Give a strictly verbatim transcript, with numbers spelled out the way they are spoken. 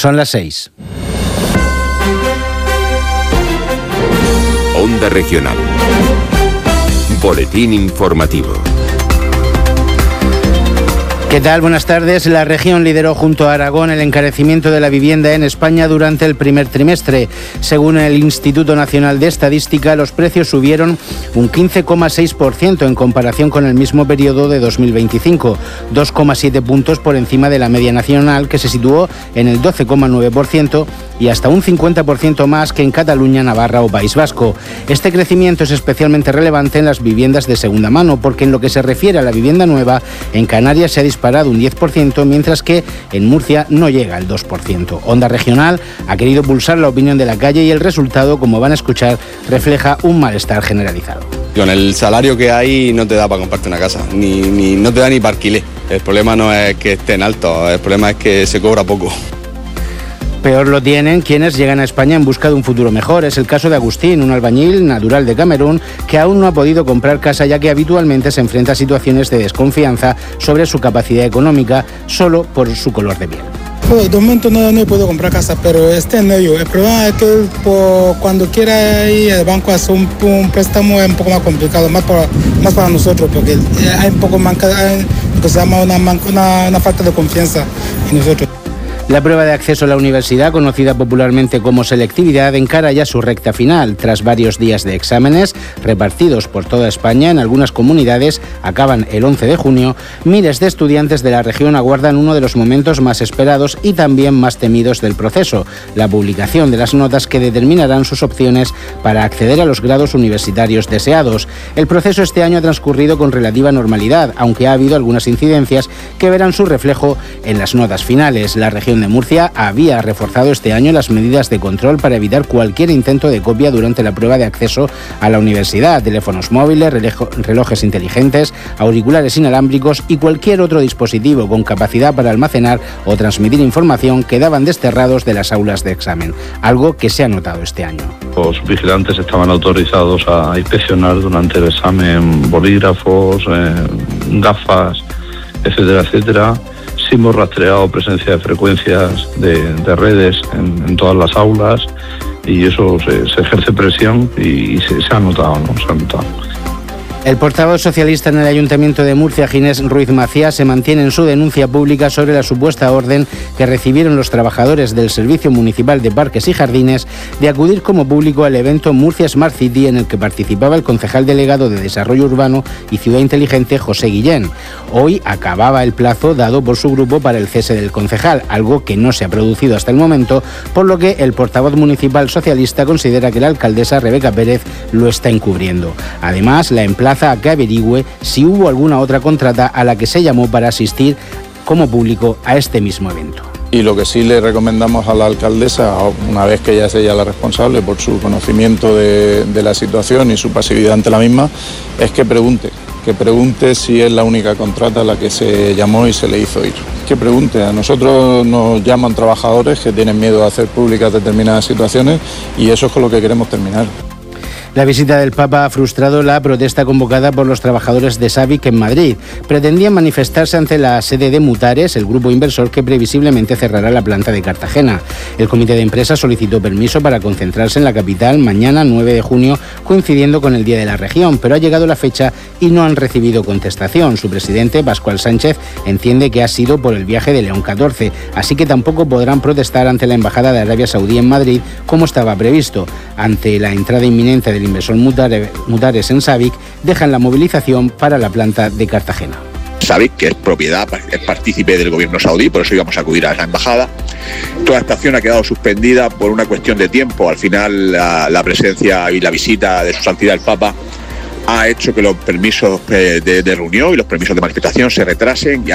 Son las seis. Onda Regional. Boletín informativo. ¿Qué tal? Buenas tardes. La región lideró junto a Aragón el encarecimiento de la vivienda en España durante el primer trimestre. Según el Instituto Nacional de Estadística, los precios subieron un quince coma seis por ciento en comparación con el mismo periodo de dos mil veinticinco, dos coma siete puntos por encima de la media nacional, que se situó en el doce coma nueve por ciento, y hasta un cincuenta por ciento más que en Cataluña, Navarra o País Vasco. Este crecimiento es especialmente relevante en las viviendas de segunda mano, porque en lo que se refiere a la vivienda nueva, en Canarias se ha disparado un diez por ciento, mientras que en Murcia no llega al dos por ciento. Onda Regional ha querido pulsar la opinión de la calle y el resultado, como van a escuchar, refleja un malestar generalizado. Con el salario que hay no te da para comprarte una casa, ni, ni no te da ni para alquiler. El problema no es que estén altos, el problema es que se cobra poco. Peor lo tienen quienes llegan a España en busca de un futuro mejor. Es el caso de Agustín, un albañil natural de Camerún que aún no ha podido comprar casa, ya que habitualmente se enfrenta a situaciones de desconfianza sobre su capacidad económica solo por su color de piel. Pues, de momento no, no he podido comprar casa, pero está en ello. El problema es que por, cuando quiera ir al banco a hacer un, un préstamo es un poco más complicado, más para, más para nosotros, porque hay un poco manca, hay lo que se llama una, una, una falta de confianza en nosotros. La prueba de acceso a la universidad, conocida popularmente como selectividad, encara ya su recta final. Tras varios días de exámenes repartidos por toda España, en algunas comunidades acaban el once de junio, miles de estudiantes de la región aguardan uno de los momentos más esperados y también más temidos del proceso, la publicación de las notas que determinarán sus opciones para acceder a los grados universitarios deseados. El proceso este año ha transcurrido con relativa normalidad, aunque ha habido algunas incidencias que verán su reflejo en las notas finales. La región de Murcia había reforzado este año las medidas de control para evitar cualquier intento de copia durante la prueba de acceso a la universidad. Teléfonos móviles, relojes inteligentes, auriculares inalámbricos y cualquier otro dispositivo con capacidad para almacenar o transmitir información quedaban desterrados de las aulas de examen, algo que se ha notado este año. Los vigilantes estaban autorizados a inspeccionar durante el examen bolígrafos, eh, gafas, etcétera, etcétera. Sí hemos rastreado presencia de frecuencias de, de redes en, en todas las aulas y eso se, se ejerce presión y, y se, se ha notado, ¿no? Se ha notado. El portavoz socialista en el Ayuntamiento de Murcia, Ginés Ruiz Macías, se mantiene en su denuncia pública sobre la supuesta orden que recibieron los trabajadores del Servicio Municipal de Parques y Jardines de acudir como público al evento Murcia Smart City, en el que participaba el concejal delegado de Desarrollo Urbano y Ciudad Inteligente, José Guillén. Hoy acababa el plazo dado por su grupo para el cese del concejal, algo que no se ha producido hasta el momento, por lo que el portavoz municipal socialista considera que la alcaldesa Rebeca Pérez lo está encubriendo. Además, la emplaza a que averigüe si hubo alguna otra contrata a la que se llamó para asistir como público a este mismo evento. Y lo que sí le recomendamos a la alcaldesa, una vez que ella es ella la responsable por su conocimiento de, de la situación y su pasividad ante la misma, es que pregunte, que pregunte si es la única contrata a la que se llamó y se le hizo ir. Que pregunte, a nosotros nos llaman trabajadores que tienen miedo de hacer públicas determinadas situaciones y eso es con lo que queremos terminar. La visita del Papa ha frustrado la protesta convocada por los trabajadores de SABIC en Madrid. Pretendían manifestarse ante la sede de Mutares, el grupo inversor que previsiblemente cerrará la planta de Cartagena. El comité de empresa solicitó permiso para concentrarse en la capital mañana nueve de junio, coincidiendo con el Día de la Región, pero ha llegado la fecha y no han recibido contestación. Su presidente, Pascual Sánchez, entiende que ha sido por el viaje de León catorce, así que tampoco podrán protestar ante la Embajada de Arabia Saudí en Madrid como estaba previsto. Ante la entrada inminente del inversor Mutares en SABIC, dejan la movilización para la planta de Cartagena. SABIC, que es propiedad, es partícipe del gobierno saudí, por eso íbamos a acudir a esa embajada. Toda esta acción ha quedado suspendida por una cuestión de tiempo. Al final, la, la presencia y la visita de su santidad el Papa ha hecho que los permisos de, de reunión y los permisos de manifestación se retrasen. Y